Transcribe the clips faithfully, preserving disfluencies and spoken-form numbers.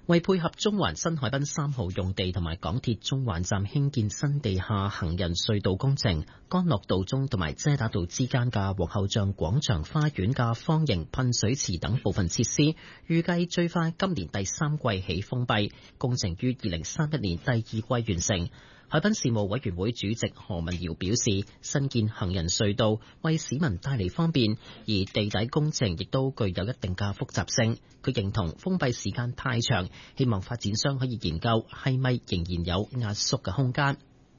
為配合中環新海濱三號用地同埋港鐵中環站興建新地下行人隧道工程，干諾道中同埋遮打道之間嘅皇后像廣場花園嘅方形噴水池等部分設施，預計最快今年第三季起封閉，工程於二零三一年第二季完成。海濱事務委員會主席何文堯表示，新建行人隧道為市民帶嚟方便，而地底工程亦都具有一定嘅複雜性。佢認同封閉時間太長，希望發展商可以研究係咪仍然有壓縮嘅空間。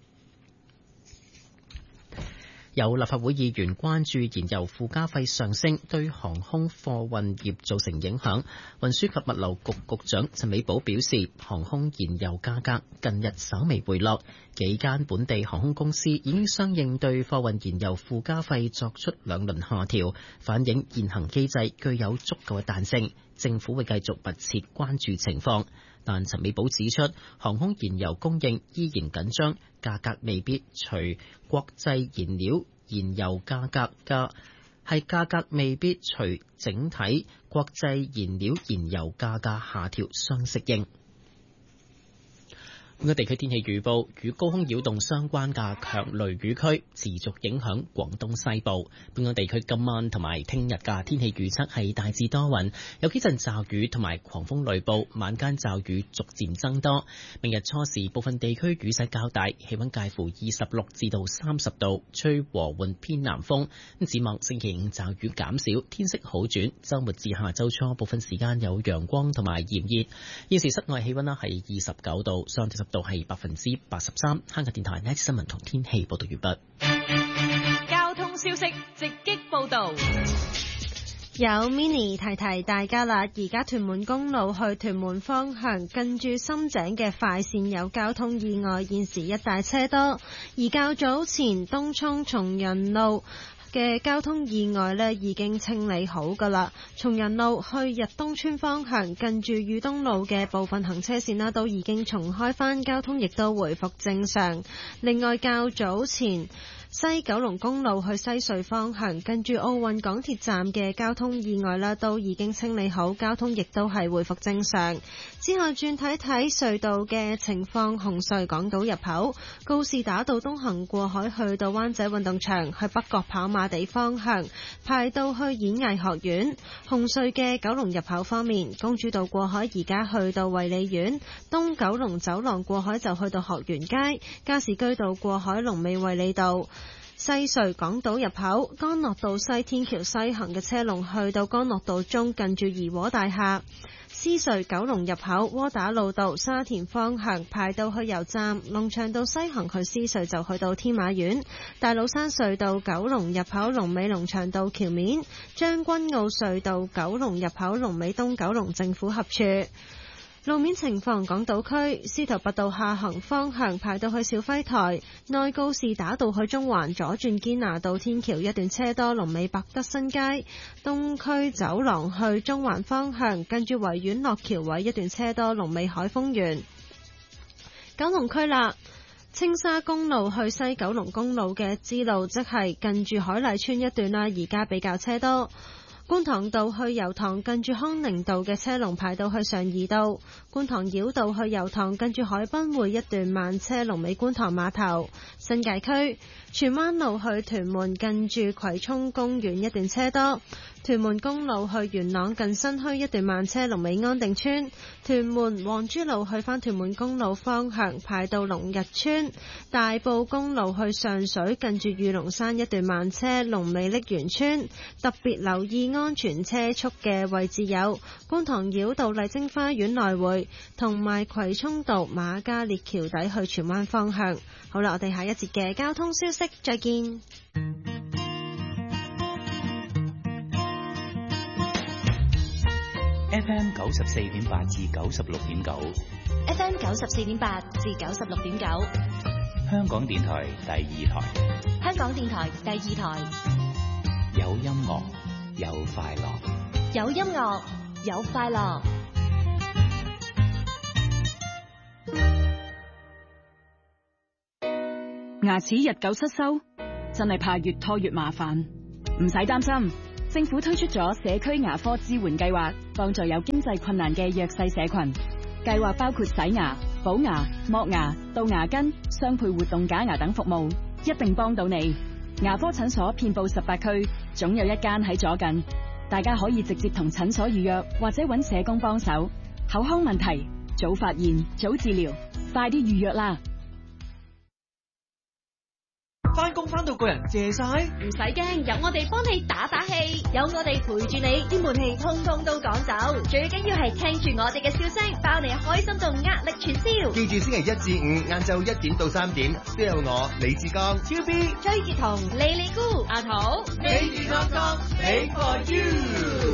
有立法會議員關注燃油附加費上升對航空貨運業造成影響。運輸及物流局局長陳美寶表示，航空燃油價格近日稍微回落，幾間本地航空公司已經相應對貨運燃油附加費作出兩輪下調，反映現行機制具有足夠嘅彈性。政府會繼續密切關注情況。但陳美寶指出，航空燃油供應依然緊張，價格未必隨國際燃料燃油價格嘅係價格未必隨整體國際燃料燃油價格下調相適應。本港地區天氣預報，與高空擾動相關嘅強雷雨區持續影響廣東西部。本港地區今晚同埋聽日嘅天氣預測係大致多雲，有幾陣驟雨同埋狂風雷暴，晚間驟雨逐漸增多。明日初時部分地區雨勢較大，氣溫介乎二十六至到三十度，吹和緩偏南風。咁展望星期五驟雨減少，天色好轉，週末至下週初部分時間有陽光同埋炎熱。現時室外氣溫啦係二十九度，相對濕度係百分之八十三。香港電台呢新聞同天氣報道完畢。 交通消息直擊報道。 有 mini 提提大家啦，而家屯門公路去屯門方向近住深井嘅快線有交通意外，現時一帶車多。而較早前東涌松仁路嘅交通意外呢已經清理好噶啦，松仁路去日東村方向近住裕東路嘅部分行車線啦都已經重開返，交通亦都回復正常。另外較早前西九龍公路去西隧方向近住奧運港鐵站嘅交通意外啦都已經清理好，交通亦都係回復正常。之後轉睇睇隧道嘅情況，紅隧港島入口告士打道東行過海去到灣仔運動場，去北角跑馬地方向排到去演藝學院。紅隧嘅九龍入口方面，公主道過海而家去到衛理苑，東九龍走廊過海就去到學園街，加士居道過海龍尾衛理道。西隧港島入口干諾道西天橋西行嘅車龍去到干諾道中近住怡和大廈。獅隧九龍入口窩打老道沙田方向排到去油站，龍翔道西行去獅隧就去到天馬苑。大老山隧道九龍入口龍尾龍翔道橋面，將軍澳隧道九龍入口龍尾東九龍政府合署。路面情況，港島區司徒拔道下行方向排到去肇輝台，內告士打道去中環左轉堅拿道天橋一段車多，龍尾百德新街。東區走廊去中環方向跟住維園落橋位一段車多，龍尾海峰園。九龍區啦，青沙公路去西九龍公路嘅支路，即係近住海麗村一段啦，而家比較車多。觀塘道去油塘近住康寧道嘅車龍排到去上怡道，觀塘繞道去油塘近住海濱匯一段慢車，龍尾觀塘碼頭。新界區荃灣路去屯門近住葵涌公園一段車多，屯門公路去元朗近新墟一段慢車，龍尾安定村。屯門黃珠路去返屯門公路方向排到龍日村，大埔公路去上水近住御龍山一段慢車，龍尾瀝源村。特別留意安全車速嘅位置有觀塘繞道麗晶花園來回，同埋葵涌道瑪嘉烈橋底去荃灣方向。好啦，我哋下一節嘅交通消息再見。 F M 九十四點八至九十六點九 F M 九十四點八至九十六點九， 香港電台第二台。 香港電台第二台， 有音樂，有快樂， 有音樂，有快樂。 牙齒日久失修，真係怕越拖越麻煩。唔使擔心，政府推出咗社區牙科支援計劃，幫助有經濟困難嘅弱勢社群。 計劃包括洗牙、補牙、剝牙、到牙根、雙配活動假牙等服務，一定幫到你。牙科診所遍佈十八區，總有一間喺左近。大家可以直接同診所預約，或者揾社工幫手。口腔問題，早發現，早治療，快啲預約啦！ 翻工翻到個人謝晒， 唔使驚，有我哋幫你打打氣，有我哋陪住你，啲悶氣通通都趕走。最緊要係聽住我哋嘅笑聲，包你開心到壓力全消。 記住星期一至五晏晝一點到三點，都有我李志剛、 超 B、崔志彤、李李姑、阿桃， 你健康康，你 for you。